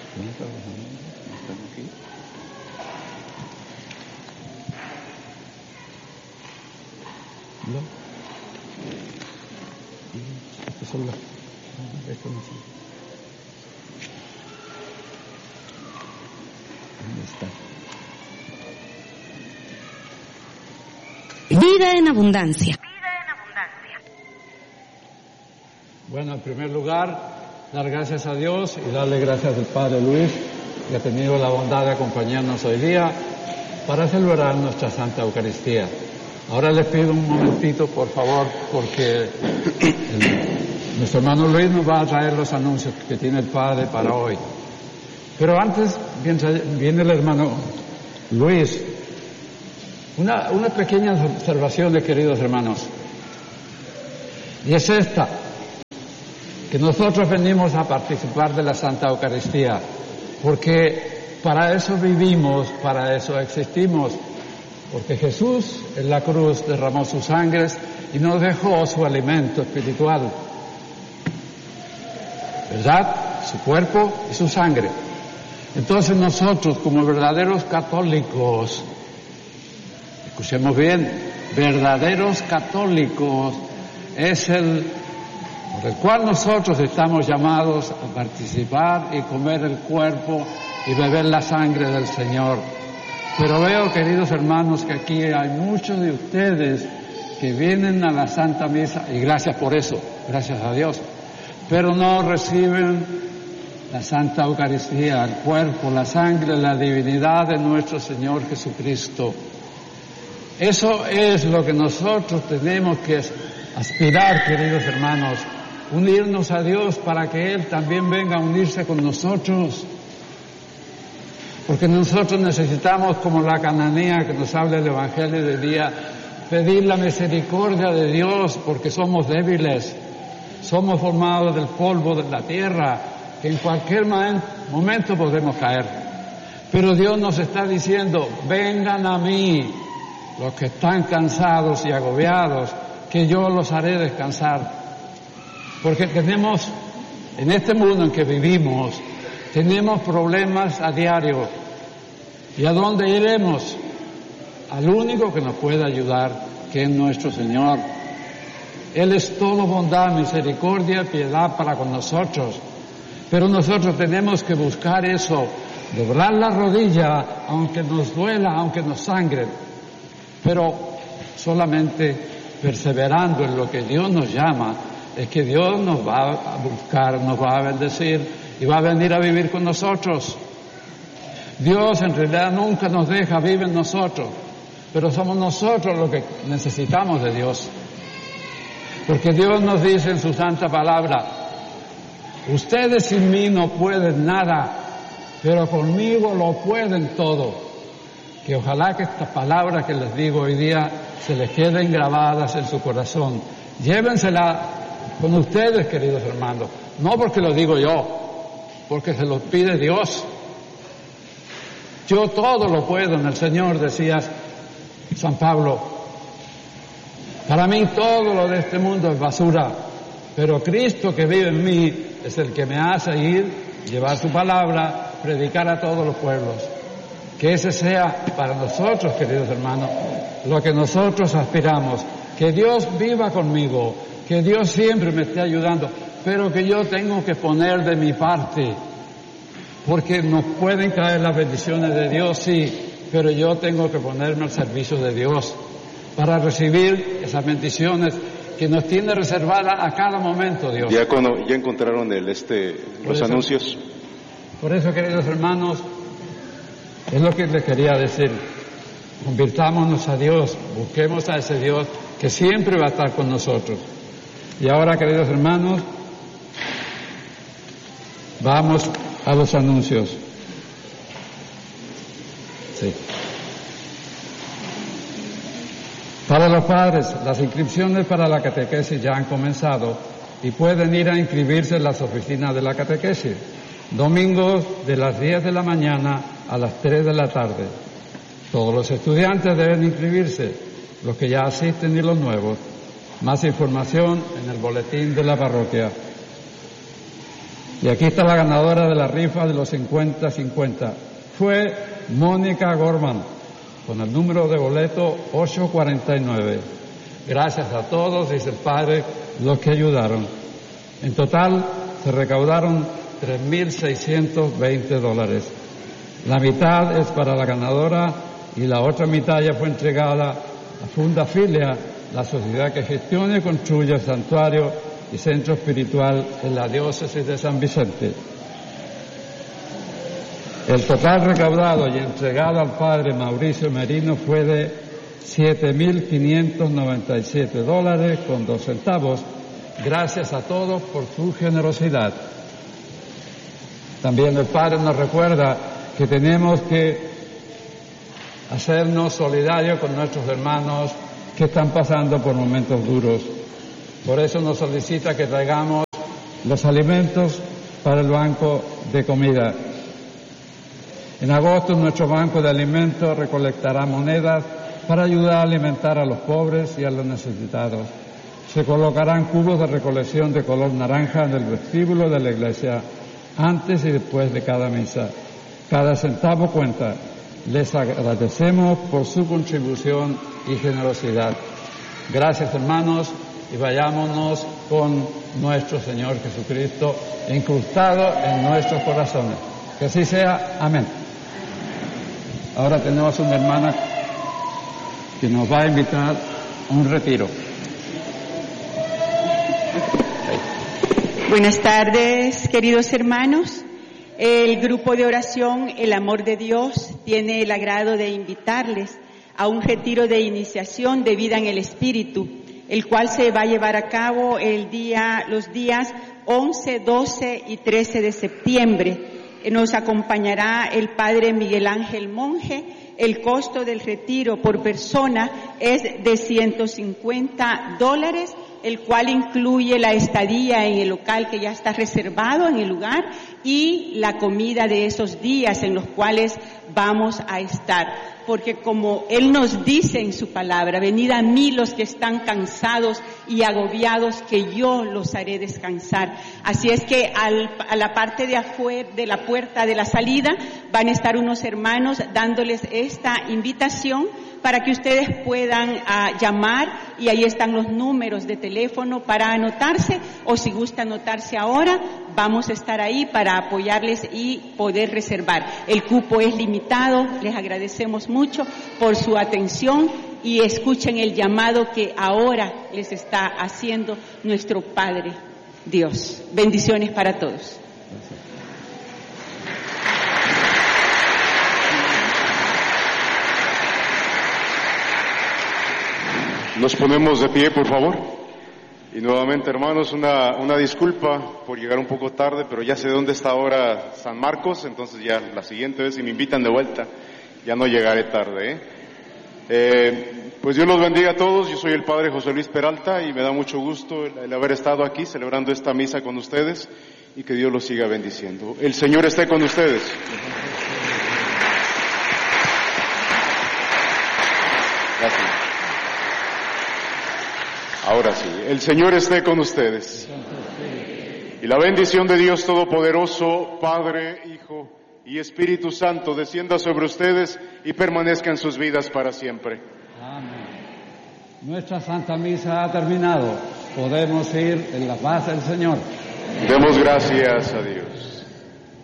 ¿Están trabajando? ¿Están aquí? ¿No? Estas son las... ¿Dónde está? Vida en abundancia. Bueno, en primer lugar, dar gracias a Dios y darle gracias al Padre Luis, que ha tenido la bondad de acompañarnos hoy día para celebrar nuestra Santa Eucaristía. Ahora les pido un momentito, por favor, porque nuestro hermano Luis nos va a traer los anuncios que tiene el Padre para hoy. Pero antes viene el hermano Luis. Una pequeña observación, queridos hermanos, y es esta, que nosotros venimos a participar de la Santa Eucaristía, porque para eso vivimos, para eso existimos, porque Jesús en la cruz derramó su sangre y nos dejó su alimento espiritual, ¿verdad? Su cuerpo y su sangre. Entonces nosotros, como verdaderos católicos, escuchemos bien, verdaderos católicos, es el por el cual nosotros estamos llamados a participar y comer el cuerpo y beber la sangre del Señor. Pero veo, queridos hermanos, que aquí hay muchos de ustedes que vienen a la Santa Misa, y gracias por eso, gracias a Dios, pero no reciben la Santa Eucaristía, el cuerpo, la sangre, la divinidad de nuestro Señor Jesucristo. Eso es lo que nosotros tenemos que aspirar, queridos hermanos, unirnos a Dios para que Él también venga a unirse con nosotros. Porque nosotros necesitamos, como la cananea que nos habla el Evangelio de día, pedir la misericordia de Dios porque somos débiles, somos formados del polvo de la tierra, que en cualquier momento podemos caer. Pero Dios nos está diciendo, vengan a mí los que están cansados y agobiados, que yo los haré descansar. Porque tenemos, en este mundo en que vivimos, tenemos problemas a diario. ¿Y a dónde iremos? Al único que nos puede ayudar, que es nuestro Señor. Él es todo bondad, misericordia, piedad para con nosotros. Pero nosotros tenemos que buscar eso, doblar la rodilla, aunque nos duela, aunque nos sangre. Pero solamente perseverando en lo que Dios nos llama, es que Dios nos va a buscar, nos va a bendecir y va a venir a vivir con nosotros. Dios en realidad nunca nos deja, vive en nosotros, pero somos nosotros los que necesitamos de Dios. Porque Dios nos dice en su santa palabra, ustedes sin mí no pueden nada, pero conmigo lo pueden todo. Que ojalá que estas palabras que les digo hoy día se les queden grabadas en su corazón. Llévenselas con ustedes, queridos hermanos, no porque lo digo yo, porque se lo pide Dios. Yo todo lo puedo en el Señor, decía San Pablo. Para mí todo lo de este mundo es basura, pero Cristo que vive en mí es el que me hace ir, llevar su palabra, predicar a todos los pueblos. Que ese sea para nosotros, queridos hermanos, lo que nosotros aspiramos. Que Dios viva conmigo, que Dios siempre me esté ayudando, pero que yo tengo que poner de mi parte. Porque nos pueden caer las bendiciones de Dios, sí, pero yo tengo que ponerme al servicio de Dios para recibir esas bendiciones que nos tiene reservada a cada momento Dios. Diácono, ¿ya encontraron los anuncios? Por eso, queridos hermanos, es lo que les quería decir. Convirtámonos a Dios, busquemos a ese Dios que siempre va a estar con nosotros. Y ahora, queridos hermanos, vamos a los anuncios. Sí. Para los padres, las inscripciones para la catequesis ya han comenzado y pueden ir a inscribirse en las oficinas de la catequesis. Domingos de las 10 de la mañana a las 3 de la tarde. Todos los estudiantes deben inscribirse, los que ya asisten y los nuevos. Más información en el boletín de la parroquia. Y aquí está la ganadora de la rifa de los 50-50. Fue Mónica Gorman, con el número de boleto 849. Gracias a todos, dice el padre, los que ayudaron. En total se recaudaron $3,620. La mitad es para la ganadora y la otra mitad ya fue entregada a Funda Filia, la sociedad que gestiona y construye el santuario y centro espiritual en la diócesis de San Vicente. El total recaudado y entregado al padre Mauricio Merino fue de $7,597.02. Gracias a todos por su generosidad. También el padre nos recuerda que tenemos que hacernos solidarios con nuestros hermanos que están pasando por momentos duros. Por eso nos solicita que traigamos los alimentos para el banco de comida. En agosto nuestro banco de alimentos recolectará monedas para ayudar a alimentar a los pobres y a los necesitados. Se colocarán cubos de recolección de color naranja en el vestíbulo de la iglesia antes y después de cada misa. Cada centavo cuenta. Les agradecemos por su contribución y generosidad. Gracias, hermanos, y vayámonos con nuestro Señor Jesucristo incrustado en nuestros corazones. Que así sea. Amén. Ahora tenemos una hermana que nos va a invitar a un retiro. Buenas tardes, queridos hermanos. El grupo de oración El Amor de Dios tiene el agrado de invitarles a un retiro de iniciación de vida en el Espíritu, el cual se va a llevar a cabo los días 11, 12 y 13 de septiembre. Nos acompañará el padre Miguel Ángel Monje. El costo del retiro por persona es de $150, el cual incluye la estadía en el local que ya está reservado en el lugar y la comida de esos días en los cuales vamos a estar. Porque como Él nos dice en su palabra, venid a mí los que están cansados y agobiados, que yo los haré descansar. Así es que a la parte de afuera, de la puerta de la salida, van a estar unos hermanos dándoles esta invitación para que ustedes puedan llamar, y ahí están los números de teléfono para anotarse, o si gusta anotarse ahora, vamos a estar ahí para apoyarles y poder reservar. El cupo es limitado. Les agradecemos mucho por su atención y escuchen el llamado que ahora les está haciendo nuestro Padre Dios. Bendiciones para todos. Nos ponemos de pie, por favor. Y nuevamente, hermanos, una disculpa por llegar un poco tarde, pero ya sé dónde está ahora San Marcos, entonces ya la siguiente vez si me invitan de vuelta, ya no llegaré tarde. Pues Dios los bendiga a todos. Yo soy el padre José Luis Peralta y me da mucho gusto el haber estado aquí celebrando esta misa con ustedes, y que Dios los siga bendiciendo. El Señor esté con ustedes. Gracias. Ahora sí, el Señor esté con ustedes. Y la bendición de Dios Todopoderoso, Padre, Hijo y Espíritu Santo, descienda sobre ustedes y permanezca en sus vidas para siempre. Amén. Nuestra Santa Misa ha terminado. Podemos ir en la paz del Señor. Demos gracias a Dios.